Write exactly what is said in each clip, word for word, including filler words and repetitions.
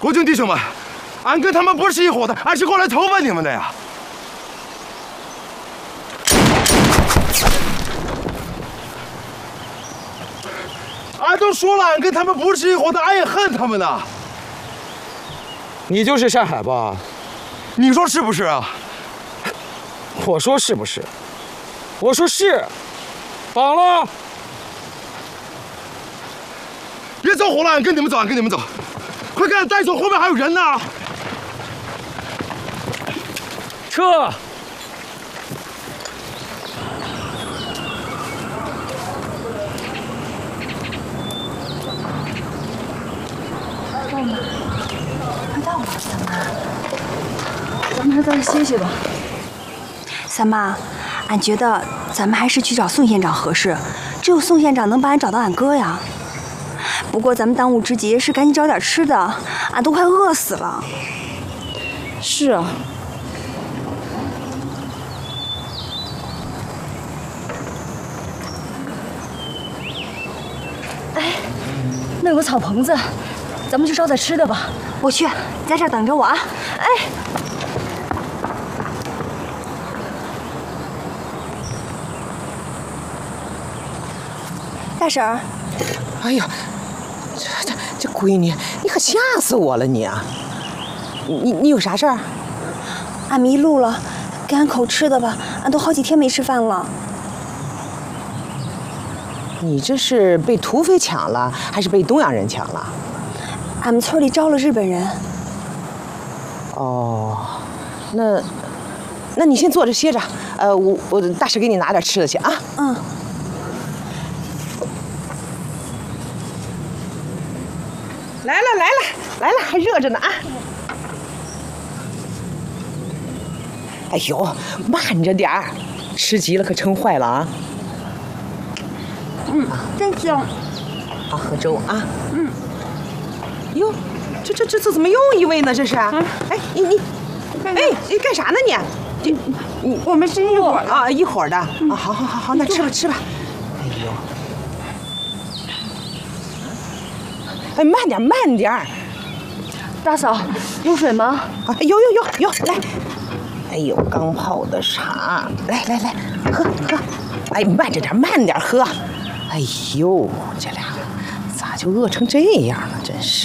国军弟兄们，俺跟他们不是一伙的，俺是过来投奔你们的呀。俺都说了，俺跟他们不是一伙的，俺也恨他们呢。 你就是山海吧？ 你说是不是啊？ 我说是不是？我说是。绑了！ 别走火了，俺跟你们走，俺跟你们走。快给俺带走，后面还有人呢。 撤！ 到了，快到了，三妈。咱们还在这歇歇吧。 三妈，俺觉得咱们还是去找宋县长合适，只有宋县长能帮俺找到俺哥呀。不过咱们当务之急是赶紧找点吃的，俺都快饿死了。 是啊。哎，那有个草棚子，咱们去找点吃的吧。 我去，在这儿等着我啊。 哎。 大婶儿， 哎呀，这这这闺女，你可吓死我了你啊！你你有啥事儿？ 俺迷路了，给俺口吃的吧，俺都好几天没吃饭了。 你这是被土匪抢了，还是被东洋人抢了？ 俺们村里招了日本人。 哦，那那你先坐着歇着，呃，我我大婶给你拿点吃的去啊。 嗯。 来了来了来了，还热着呢啊！哎呦，慢着点儿，吃急了可撑坏了啊！ 嗯，真香。 好，喝粥啊。嗯。哟，这这这这怎么又一位呢？这是？哎，你你，哎，你干啥呢你？这你我们是一伙的啊，一伙的啊！好好好好，那吃吧吃吧。哎呦。哎，慢点，慢点！ 大嫂，有水吗？ 啊，有有有有，来！哎呦，刚泡的茶，来来来，喝喝！哎，慢着点，慢点喝！哎呦，这俩咋就饿成这样了？真是！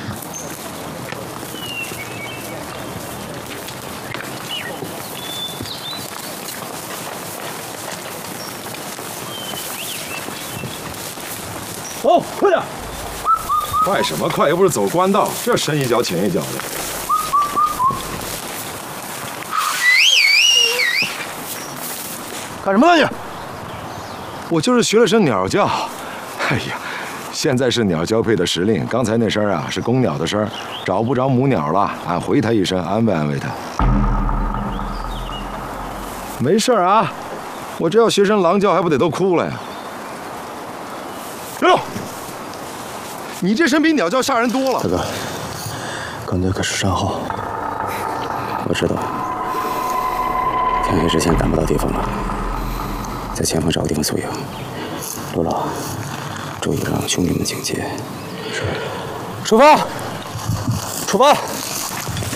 哦，快点！快什么快？又不是走官道，这深一脚浅一脚的。干什么呢你？我就是学了声鸟叫。哎呀，现在是鸟交配的时令，刚才那声啊是公鸟的声，找不着母鸟了，俺回它一声，安慰安慰它。没事啊，我这要学声狼叫，还不得都哭了呀？刘六。你这声比鸟叫吓人多了， 大哥，刚才可是山号，我知道，天黑之前赶不到地方了，在前方找个地方宿营。罗老，注意让兄弟们警戒。是。出发！出发！